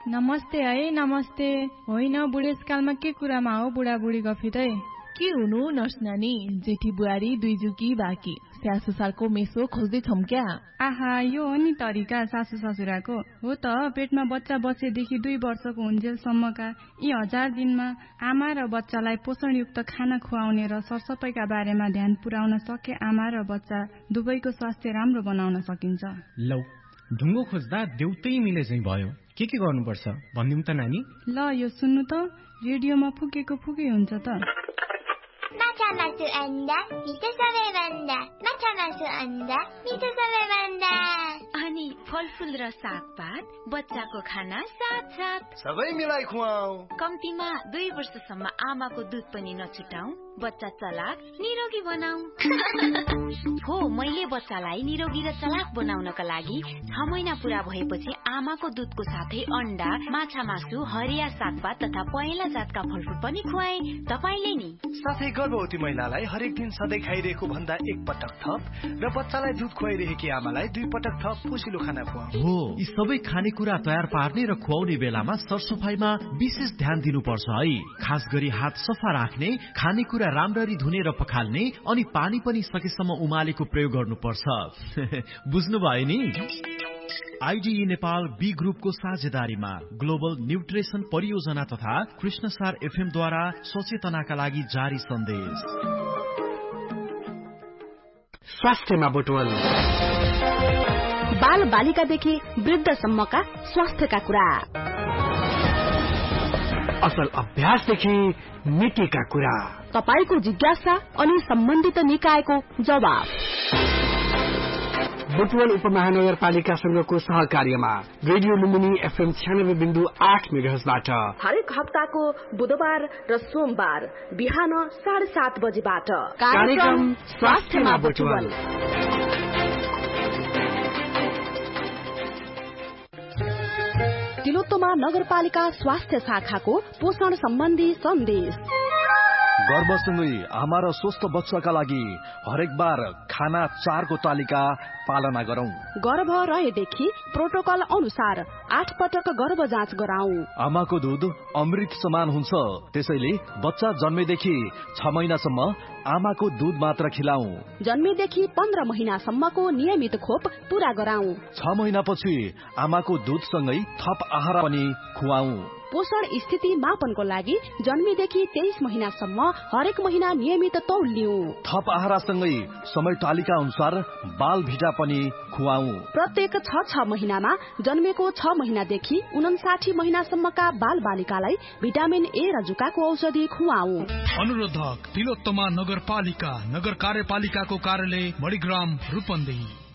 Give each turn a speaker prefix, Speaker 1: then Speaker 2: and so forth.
Speaker 1: नमस्ते है नमस्ते। होइन बुढेसकालमा के कुरामा हो बुढाबुढी गफिँदै?
Speaker 2: के हुनु नर्स नानी, जेठी बुहारी दुई जुकी बाँकी स्याहार सुसारको मेसो खोज्दै छौं क्या?
Speaker 1: आहा, यो हो नि तरिका सासू ससुराको। हो त, पेटमा बच्चा बसेदेखि 2 वर्षको हुन्जेलसम्मका यी 1000 दिनमा आमा र बच्चालाई पोषणयुक्त खाना खुवाउने र सरसफाइका बारेमा ध्यान पुर्याउन सके आमा र बच्चा दुवैको स्वास्थ्य राम्रो बनाउन सकिन्छ।
Speaker 3: लौ, ढुङ्गो खोज्दा देउतै मिले चाहिँ भयो। के गर्नुपर्छ भनिदिउँ त नानी?
Speaker 1: ल यो सुन्नु त, रेडियोमा फुकेको फुकै हुन्छ त।
Speaker 4: माछा मासु अन्डा मिठो सबैभन्दा, माछा मासु अन्डा मिठो सबैभन्दा।
Speaker 5: अनि फलफुल र सागपात, बच्चाको खाना साथ
Speaker 6: सबै मिलाई खुवाऊ।
Speaker 5: कम्तीमा 2 वर्षसम्म आमाको दुध पनि नछुटाऊ, बच्चा चलाक निरोगी बनाऊ। हो, मैले बच्चालाई निरोगी र चलाक बनाउनका लागि 6 महिना पूरा भएपछि आमाको दुधको साथै अन्डा, माछा मासु, हरिया सागपात तथा पहेँला जातका फलफुल पनि खुवाए। तपाईले नि
Speaker 6: साथै गर्भवती महिलालाई हरेक दिन सधैँ खाइरहेको भन्दा 1 पटक थप र बच्चालाई दुध खुवाइरहेकी आमालाई 2 पटक थप पोसिलो खाना खुवाऊ।
Speaker 7: हो, यी सबै खानेकुरा तयार पार्ने र खुवाउने बेलामा सरसफाइमा विशेष ध्यान दिनुपर्छ है। खास गरी हात सफा राख्ने, खानेकुरा राम्ररी धुने र पखाल्ने, अनि पानी पनि सकेसम्म उमालेको प्रयोग गर्नुपर्छ। बुझ्नुभयो नि? आइडिई नेपाल बी ग्रुपको साझेदारीमा ग्लोबल न्युट्रिसन परियोजना तथा कृष्णसार एफएम द्वारा सचेतनाका लागि जारी सन्देश।
Speaker 8: स्वास्थ्यमा बुटवल,
Speaker 9: बाल बालिकादेखि वृद्धसम्मका स्वास्थ्यका कुरा,
Speaker 8: असल अभ्यासदेखि नीतिका कुरा,
Speaker 9: तपाईको जिज्ञासा अनि सम्बन्धित निकायको जवाब।
Speaker 8: बुटवल उपमहानगरपालिकासँगको सहकार्यमा रेडियो लुम्बिनी एफएम 96.8 मेगाहर्जबाट
Speaker 9: हरेक हप्ताको बुधबार र सोमबार बिहान 7:30 बजेबाट
Speaker 8: कार्यक्रम स्वास्थ्यमा बुटवल।
Speaker 9: तिलोत्तमा नगरपालिका स्वास्थ्य शाखाको पोषण सम्बन्धी सन्देश।
Speaker 10: गर्भसँगै आमा र स्वस्थ बच्चाका लागि हरेक बार खाना 4 को तालिका पालना गरौं।
Speaker 9: गर्भ रहेदेखि प्रोटोकल अनुसार 8 पटक गर्भ जाँच गराऊ।
Speaker 10: आमाको दूध अमृत समान हुन्छ, त्यसैले बच्चा जन्मेदेखि 6 महिनासम्म आमाको दूध मात्र खिलाऊ।
Speaker 9: जन्मेदेखि 15 महिनासम्मको नियमित खोप पूरा गराऊ।
Speaker 10: 6 महिनापछि आमाको दूधसँगै थप आहार पनि खुवाऊ।
Speaker 9: पोषण स्थिति मापनको लागि जन्मेदेखि 23 महिनासम्म हरेक महिना नियमित तौल लिऊ।
Speaker 10: थप आहारसँगै समय तालिका अनुसार बाल भिटा पनि खुवाऊ।
Speaker 9: प्रत्येक 6 महिनामा जन्मेको 6 महिनादेखि 59 महिनासम्मका बाल बालिकालाई भिटामिन ए र जुकाको औषधि खुवाऊ।
Speaker 11: अनुरोधक तिलोत्तमा नगरपालिका, नगर कार्यपालिकाको कार्यालय मणिग्राम रूपन्देही।